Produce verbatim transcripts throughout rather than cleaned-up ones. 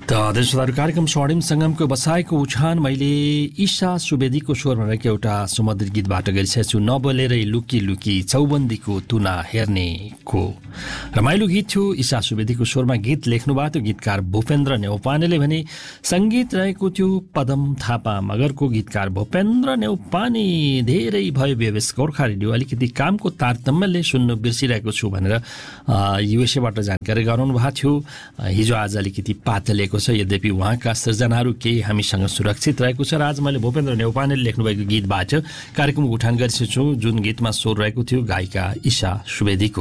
त देशदार कार्यक्रम स्वर्णिम सङ्गमको बसाएको उछान मैले ईशा सुवेदीको स्वरमा रहेको एउटा सुमधुर गीतबाट गरिसकेको छु। नबोलेरै लुकी लुकी चौबन्दीको तुना हेर्नेको रमाइलो गीत थियो। ईशा सुवेदीको स्वरमा गीत लेख्नुभएको थियो गीतकार भूपेन्द्र नेउपानेले भने सङ्गीत रहेको थियो पदम थापा मगरको। गीतकार भूपेन्द्र नेउपाने धेरै भयो बेबेस गोर्खा रेडियो अलिकति कामको तारतम्यले सुन्नु बिर्सिरहेको छु भनेर युएसएबाट जानकारी गराउनु भएको थियो। हिजो आज अलिकति पातलेको छ, यद्यपि उहाँका सृजनाहरू केही हामीसँग सुरक्षित रहेको छ। र आज मैले भूपेन्द्र नेउपानेले लेख्नुभएको गीतबाट कार्यक्रम उठान गरिसकेको छु, जुन गीतमा स्वर रहेको थियो गायिका ईशा सुवेदीको।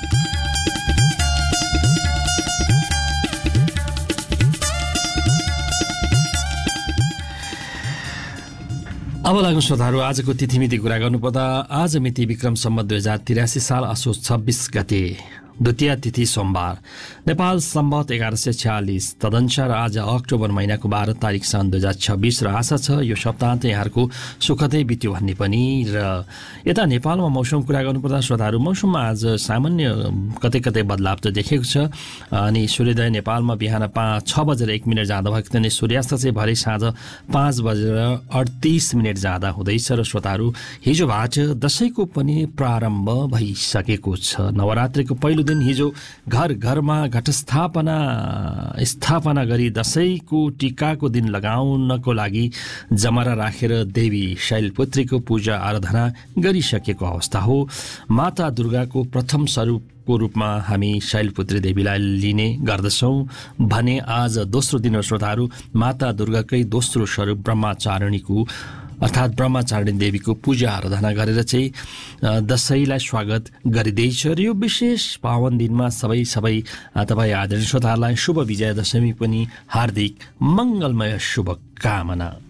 अब लागौँ श्रोताहरू आजको तिथिमिति कुरा गर्नुपर्दा आज मिति विक्रम सम्वत दुई हजार तिरासी साल असोज छब्बिस गते द्वितीय तिथि सोमबार, नेपाल सम्वत एघार सय छ्यालिस तदनुसार आज अक्टोबर महिनाको बाह्र तारिक सन् दुई हजार छब्बिस र आशा छ यो सप्ताहन्त यहाँहरूको सुखदै बित्यो भन्ने पनि। र यता नेपालमा मौसम कुरा गर्नुपर्दा श्रोताहरू मौसममा आज सामान्य कतै कतै बदलाव त देखेको छ। अनि सूर्योदय नेपालमा बिहान पाँच छ बजेर एक मिनट जाँदा भएको थियो भने सूर्यास्त चाहिँ भरे साँझ पाँच बजेर अडतिस मिनट जाँदा हुँदैछ। र श्रोताहरू हिजोबाट दसैँको पनि प्रारम्भ भइसकेको छ। नवरात्रिको पहिलो दिन हिजो घर घरमा घटस्थापना स्थापना गरी दसैँको टिकाको दिन लगाउनको लागि जमरा राखेर देवी शैलपुत्रीको पूजा आराधना गरिसकेको अवस्था हो। माता दुर्गाको प्रथम स्वरूपको रूपमा हामी शैलपुत्री देवीलाई लिने गर्दछौँ भने आज दोस्रो दिन श्रोताहरू माता दुर्गाकै दोस्रो स्वरूप ब्रह्मचारिणीको अर्थात् ब्रह्मचारिणी देवीको पूजा आराधना गरेर चाहिँ दसैँलाई स्वागत गरिँदैछ। र यो विशेष पावन दिनमा सबै सबै तपाईँ आदरणीय श्रोताहरूलाई शुभ विजया दशमी पनि हार्दिक मङ्गलमय शुभकामना।